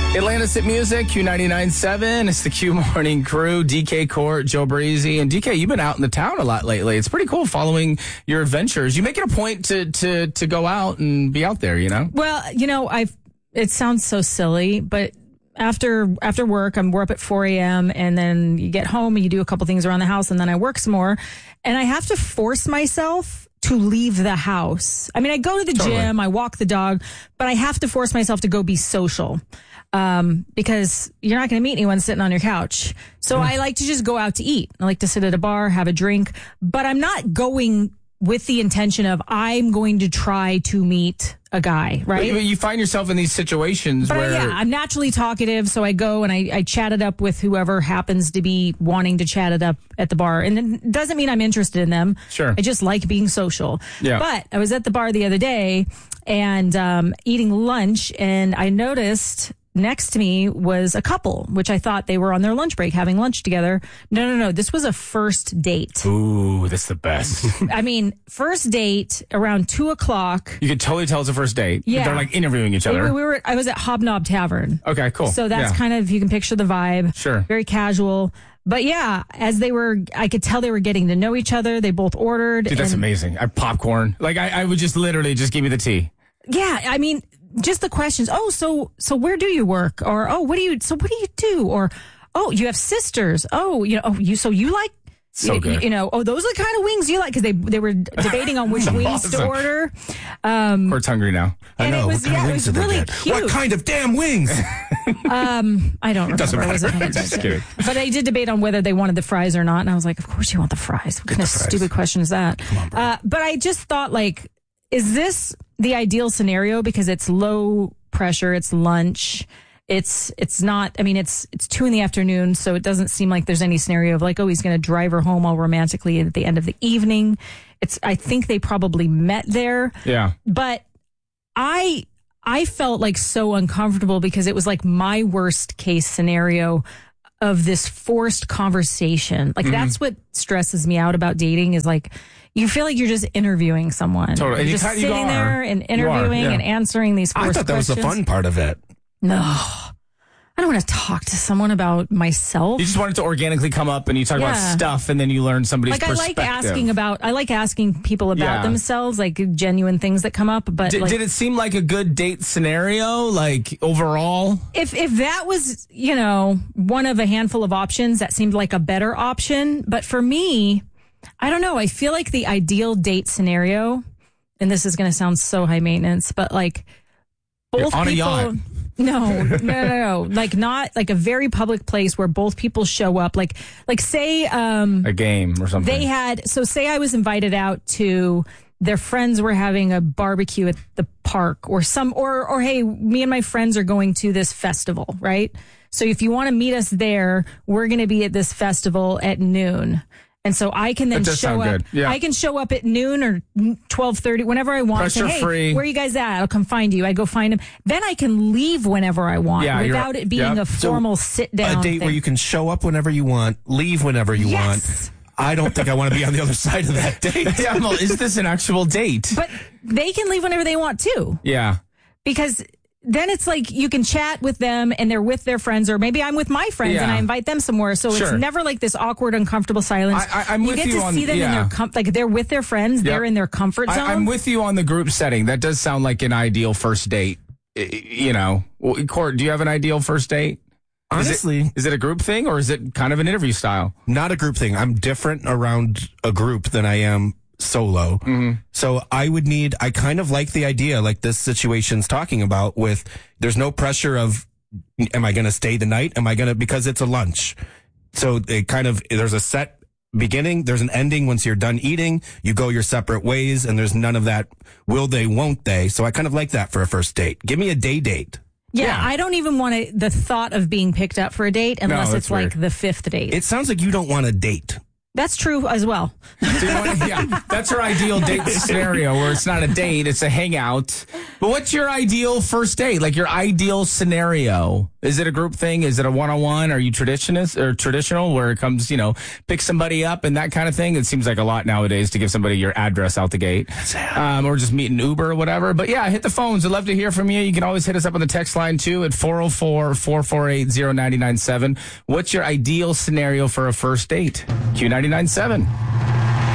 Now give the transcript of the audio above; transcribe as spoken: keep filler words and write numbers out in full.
Atlantis at Music, Q ninety-nine point seven. It's the Q Morning Crew, D K Court, Joe Breezy. And D K, you've been out in the town a lot lately. It's pretty cool following your adventures. You make it a point to to to go out and be out there, you know? Well, you know, I've it sounds so silly, but after after work, I'm we're up at four a.m. and then you get home and you do a couple things around the house and then I work some more. And I have to force myself to leave the house. I mean, I go to the Totally. gym, I walk the dog, but I have to force myself to go be social. Um, because you're not going to meet anyone sitting on your couch. So I like to just go out to eat. I like to sit at a bar, have a drink, but I'm not going with the intention of I'm going to try to meet a guy, right? But you find yourself in these situations But where... yeah, I'm naturally talkative, so I go and I, I chat it up with whoever happens to be wanting to chat it up at the bar. And it doesn't mean I'm interested in them. Sure. I just like being social. Yeah. But I was at the bar the other day and um, eating lunch, and I noticed next to me was a couple, which I thought they were on their lunch break having lunch together. No, no, no. This was a first date. Ooh, that's the best. I mean, first date around two o'clock. You could totally tell it's a first date. Yeah. They're like interviewing each other. We, we were. I was at Hobnob Tavern. Okay, cool. So that's Yeah. kind of, you can picture the vibe. Sure. Very casual. But yeah, as they were, I could tell they were getting to know each other. They both ordered. Dude, that's and- amazing. I popcorn. Like, I, I would just literally just give me the tea. Yeah, I mean, just the questions. Oh, so so where do you work? Or oh, what do you? So what do you do? Or oh, you have sisters. Oh, you know, oh, you so you like. So you, good. you know, oh, those are the kind of wings you like, because they they were debating on which wings to Awesome. order. Um, Court's hungry now. and I know. it was what kind yeah, of it wings was did they really get? cute. What kind of damn wings? Um, I don't remember. Doesn't I wasn't matter. paying Just attention. kidding. But I did debate on whether they wanted the fries or not, and I was like, of course you want the fries. What kind of the fries. stupid question is that? on, bro. uh, but I just thought, like, is this the ideal scenario? Because it's low pressure, it's lunch. It's it's not, I mean, it's it's two in the afternoon, so it doesn't seem like there's any scenario of like, oh, he's going to drive her home all romantically at the end of the evening. It's, I think they probably met there. Yeah. But I I felt like so uncomfortable because it was like my worst case scenario of this forced conversation. Like, that's what stresses me out about dating, is like, you feel like you're just interviewing someone. Totally. And You're you just kinda- you sitting are. there and You are, interviewing yeah. and answering these I forced thought that was the questions. fun part of it. No. I don't want to talk to someone about myself. You just want it to organically come up and you talk about Yeah. stuff and then you learn somebody's Like, I perspective. like asking about, I like asking people about Yeah. themselves, like genuine things that come up. But Did, like, did it seem like a good date scenario, like overall? if if that was, you know, one of a handful of options, that seemed like a better option. But for me, I don't know. I feel like the ideal date scenario, and this is going to sound so high maintenance, but like both You're on a people. yacht. No, no, no, no. Like, not like a very public place where both people show up. Like, like say, um, A game or something. they had, so say I was invited out to, their friends were having a barbecue at the park, or some, or, or hey, me and my friends are going to this festival, right? So if you want to meet us there, we're going to be at this festival at noon. And so I can then That does show sound up. good. Yeah. I can show up at noon or twelve thirty, whenever I want. Pressure Say, hey, free. where are you guys at? I'll come find you. I go find them. Then I can leave whenever I want, Yeah, you're- without it being yep. a formal sit down. A date where you can show up whenever you want, leave whenever you Yes. want. I don't think I want to be on the other side of that date. Yeah, well, is this an actual date? But they can leave whenever they want too. yeah. Because then it's like you can chat with them and they're with their friends, or maybe I'm with my friends Yeah. and I invite them somewhere. So Sure. it's never like this awkward, uncomfortable silence. I- I- I'm you with get you to on- see them in yeah. their com- like they're with their friends. They're in their comfort zone. I, I'm with you on the group setting. That does sound like an ideal first date. I- You know, Well, Court, do you have an ideal first date? Is it- Honestly, is it a group thing or is it kind of an interview style? not a group thing. I'm different around a group than I am solo. So I would need, I kind of like the idea, like this situation's talking about, with there's no pressure of, am I going to stay the night? Am I going to, because it's a lunch. So it kind of, there's a set beginning, there's an ending. Once you're done eating, you go your separate ways, and there's none of that will they, won't they. So I kind of like that for a first date. Give me a day date. yeah, Yeah. I don't even want to, the thought of being picked up for a date unless that's it's like weird. the fifth date. It sounds like you don't want a date. That's true as well. So you want, yeah, that's our ideal date scenario where it's not a date, it's a hangout. But what's your ideal first date? Like your ideal scenario? Is it a group thing? Is it a one-on-one? Are you traditionist or traditional where it comes, you know, pick somebody up and that kind of thing? It seems like a lot nowadays to give somebody your address out the gate, um, or just meet an Uber or whatever. But yeah, hit the phones. I'd love to hear from you. You can always hit us up on the text line too at four oh four, four four eight, oh nine nine seven. What's your ideal scenario for a first date? Q ninety-nine point seven.